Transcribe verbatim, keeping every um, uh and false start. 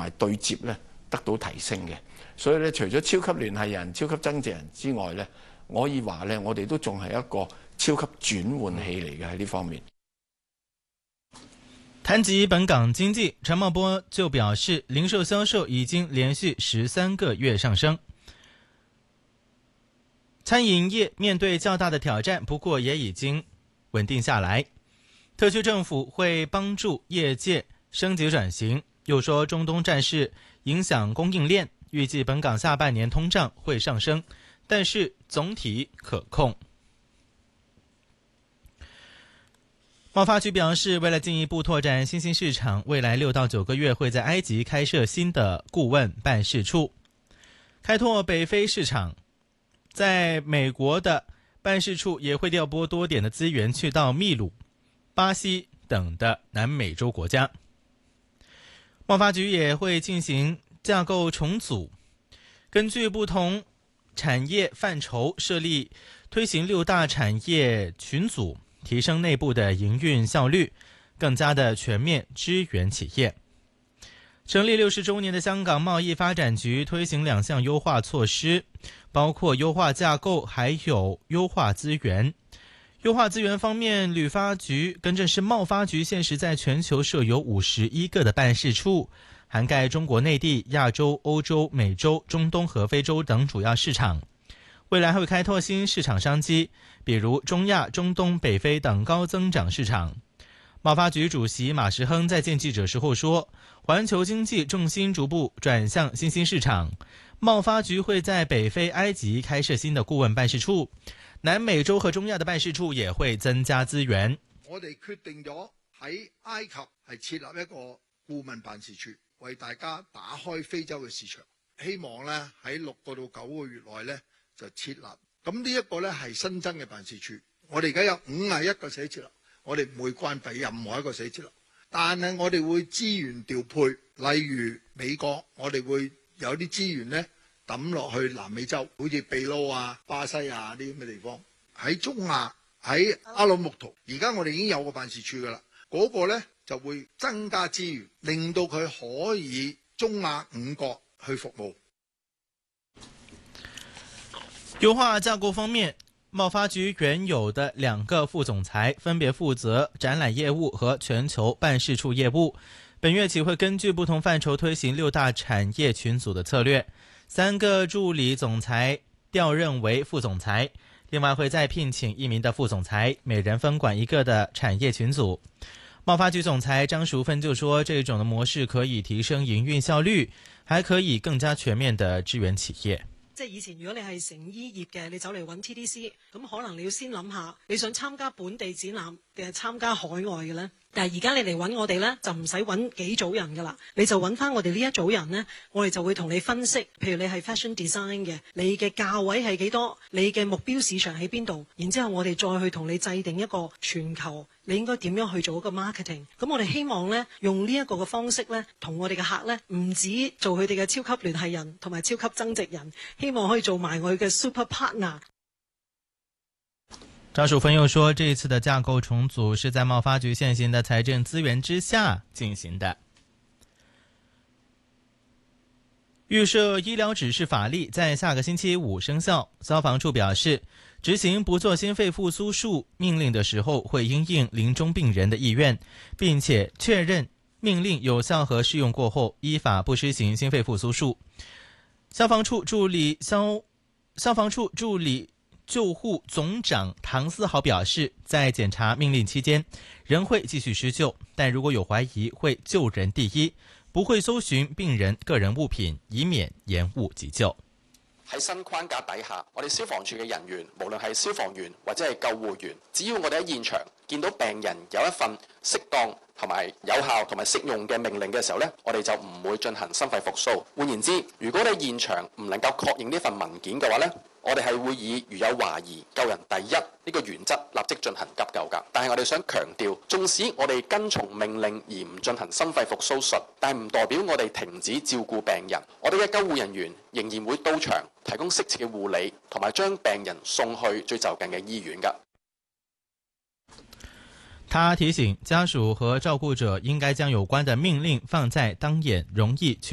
埋對接咧得到提升嘅。所以咧，除咗超級聯繫人、超級增值人之外咧，我可以話咧，我哋都仲係一個超級轉換器嚟嘅喺呢方面。 談及本港經濟，陳茂波就表示，零售銷售已經連續十三個月上升。餐飲業面對較大的挑戰，不過也已經穩定下來。特區政府會幫助業界升級轉型。又說中東戰事影響供應鏈，預計本港下半年通脹會上升，但是總體可控。貿發局表示，為了進一步拓展新興市場，未來六到九個月會在埃及開設新的顧問辦事處，開拓北非市場。在美國的辦事處也會調撥多點的資源去到秘魯、巴西等的南美洲國家。貿發局也會進行架構重組，根據不同產業範疇設立推行六大產業群組，提升內部的營運效率，更加的全面支援企業。成立六十周年的香港貿易發展局推行兩項優化措施，包括優化架構，還有優化資源。優化資源方面，旅發局更正是貿發局現時在全球設有五十一個的辦事處，涵蓋中國內地、亞洲、歐洲、美洲、中東和非洲等主要市場。未來還會開拓新市場商機，比如中亞、中東、北非等高增長市場。貿發局主席馬時亨在見記者時候說，環球經濟重心逐步轉向新興市場，貿發局會在北非、埃及開設新的顧問辦事處，南美洲和中亞的辦事處也會增加資源。 我哋決定咗喺埃及係設立一個顧問辦事處，為大家打開非洲嘅市場，希望咧喺六個到九個月內咧就設立。咁呢一個咧係新增嘅辦事處，我哋而家有五十一個寫字樓。我哋唔會關閉任何一個寫字樓，但係我哋會資源調配，例如美國，我哋會有啲資源咧抌落去南美洲，好似秘魯啊、巴西啊啲咁嘅地方。喺中亞，喺阿魯木圖，而家我哋已經有個辦事處噶啦，嗰個咧就會增加資源，令到佢可以中亞五國去服務。 優化架構方面，貿發局原有的兩個副總裁分別負責展覽業務和全球辦事處業務，本月起會根據不同範疇推行六大產業群組的策略，三個助理總裁調任為副總裁，另外會再聘請一名的副總裁，每人分管一個的產業群組。貿發局總裁張淑芬就說，這種的模式可以提升營運效率，還可以更加全面的支援企業。 即係以前如果你係成醫業嘅，你走嚟揾 T D C， 咁可能你要先諗下，你想參加本地展覽定係參加海外嘅呢？但係而家你嚟揾我哋呢，就唔使揾幾組人噶啦，你就揾翻我哋呢一組人呢，我哋就會同你分析，譬如你係 fashion design 嘅，你嘅價位係幾多，你嘅目標市場喺邊度，然之後我哋再去同你制定一個全球你應該點樣去做一個 marketing。咁我哋希望呢，用呢一個嘅方式呢，同我哋嘅客呢，唔止做佢哋嘅超級聯繫人同埋超級增值人，希望可以做埋我哋嘅 super partner。 張淑芬又說，這一次的架構重組是在貿發局現行的財政資源之下進行的。預設醫療指示法例在下個星期五生效，消防處表示，執行不做心肺復甦術命令的時候，會因應臨終病人的意願，並且確認命令有效和適用過後，依法不施行心肺復甦術。消防處助理消消防處助理救護總長唐思豪表示，在檢查命令期間，仍會繼續施救，但如果有懷疑，會救人第一，不會搜尋病人個人物品，以免延誤急救。 喺新框架底下，我哋消防處嘅人員，無論係消防員或者係救護員，只要我哋喺現場見到病人有一份適當同埋有效同埋適用嘅命令嘅時候呢，我哋就唔會進行心肺復甦。換言之，如果你喺現場唔能夠確認呢份文件嘅話呢，我哋係會以如有懷疑救人第一呢個原則立即進行急救㗎。但係我哋想強調，縱使我哋跟從命令而唔進行心肺復甦術，但係唔代表我哋停止照顧病人。我哋嘅救護人員仍然會到場提供適切嘅護理，同埋將病人送去最就近嘅醫院㗎。 他提醒家屬和照顧者應該將有關的命令放在當眼容易去